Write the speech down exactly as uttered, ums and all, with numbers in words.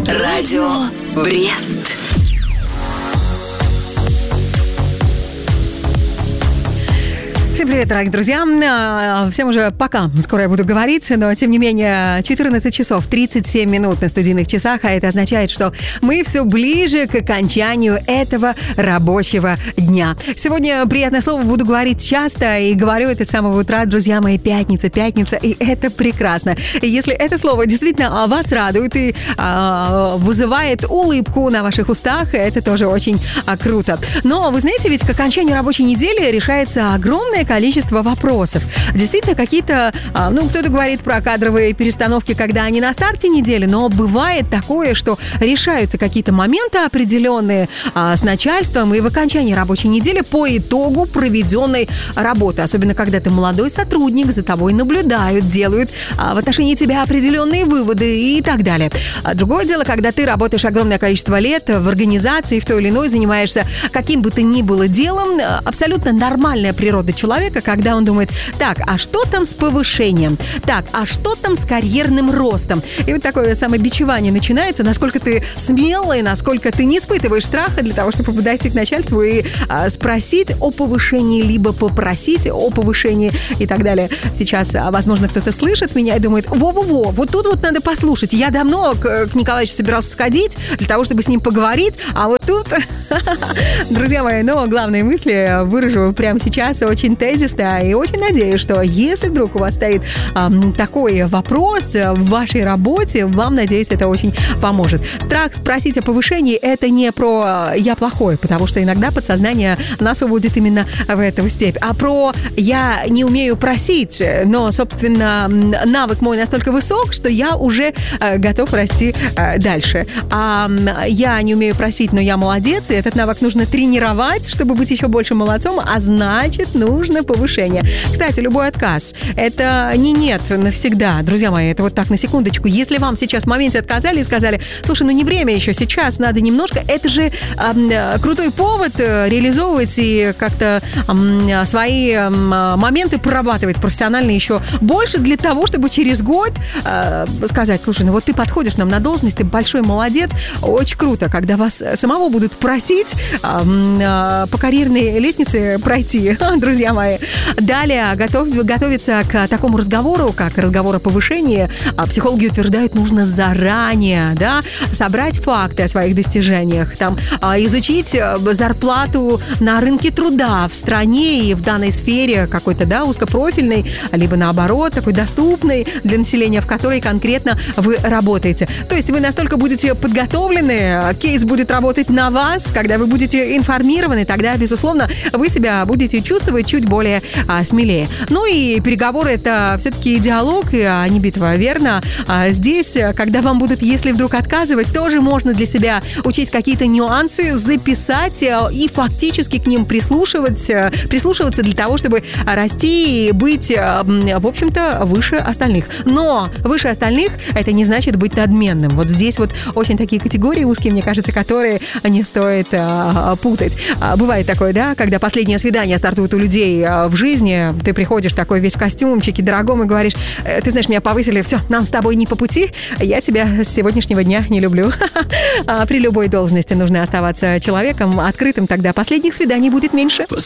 Радио Брест. Всем привет, дорогие друзья. Всем уже пока. Скоро я буду говорить, но тем не менее четырнадцать часов тридцать семь минут на студийных часах, а это означает, что мы все ближе к окончанию этого рабочего дня. Сегодня приятное слово буду говорить часто и говорю это с самого утра, друзья мои, пятница, пятница, и это прекрасно. И если это слово действительно вас радует и а, вызывает улыбку на ваших устах, это тоже очень а, круто. Но вы знаете, ведь к окончанию рабочей недели решается огромное количество вопросов. Действительно, какие-то, ну, кто-то говорит про кадровые перестановки, когда они на старте недели, но бывает такое, что решаются какие-то моменты определенные а, с начальством и в окончании рабочей недели по итогу проведенной работы. Особенно, когда ты молодой сотрудник, за тобой наблюдают, делают а, в отношении тебя определенные выводы и так далее. А другое дело, когда ты работаешь огромное количество лет в организации, в той или иной, занимаешься каким бы то ни было делом, абсолютно нормальная природа человека, когда он думает, так, а что там с повышением? Так, а что там с карьерным ростом? И вот такое самобичевание начинается, насколько ты смелый, насколько ты не испытываешь страха для того, чтобы подойти к начальству и а, спросить о повышении, либо попросить о повышении и так далее. Сейчас, возможно, кто-то слышит меня и думает, во-во-во, вот тут вот надо послушать. Я давно к, к Николаевичу собирался сходить для того, чтобы с ним поговорить, а вот тут, друзья мои, но главные мысли выражу прямо сейчас очень тезисно, и очень надеюсь, что если вдруг у вас стоит э, такой вопрос в вашей работе, вам, надеюсь, это очень поможет. Страх спросить о повышении — это не про «я плохой», потому что иногда подсознание нас уводит именно в эту степь, а про «я не умею просить, но, собственно, навык мой настолько высок, что я уже э, готов расти э, дальше». А «я не умею просить, но я молодец», и этот навык нужно тренировать, чтобы быть еще больше молодцом, а значит, нужно повышение. Кстати, любой отказ — это не нет навсегда, друзья мои, это вот так на секундочку. Если вам сейчас в моменте отказали и сказали, слушай, ну не время еще, сейчас надо немножко, это же э, крутой повод реализовывать и как-то э, свои э, моменты прорабатывать профессионально еще больше для того, чтобы через год э, сказать, слушай, ну вот ты подходишь нам на должность, ты большой молодец, очень круто, когда вас самого будут просить э, э, по карьерной лестнице пройти, друзья мои. Далее готов, готовиться к такому разговору, как разговор о повышении, психологи утверждают, нужно заранее, да, собрать факты о своих достижениях, там, изучить зарплату на рынке труда в стране и в данной сфере какой-то, да, узкопрофильной, либо наоборот, такой доступной для населения, в которой конкретно вы работаете. То есть вы настолько будете подготовлены, кейс будет работать на вас, когда вы будете информированы, тогда, безусловно, вы себя будете чувствовать чуть более а, смелее. Ну и переговоры — это все-таки диалог, а не битва, верно? А здесь, когда вам будут, если вдруг отказывать, тоже можно для себя учить какие-то нюансы, записать и фактически к ним прислушиваться, прислушиваться для того, чтобы расти и быть, в общем-то, выше остальных. Но выше остальных — это не значит быть надменным. Вот здесь вот очень такие категории узкие, мне кажется, которые не стоит а, путать. А, бывает такое, да, когда последнее свидание стартует у людей в жизни, ты приходишь такой весь в костюмчике дорогом и говоришь, ты знаешь, меня повысили, все, нам с тобой не по пути, я тебя с сегодняшнего дня не люблю. А при любой должности нужно оставаться человеком открытым, тогда последних свиданий будет меньше.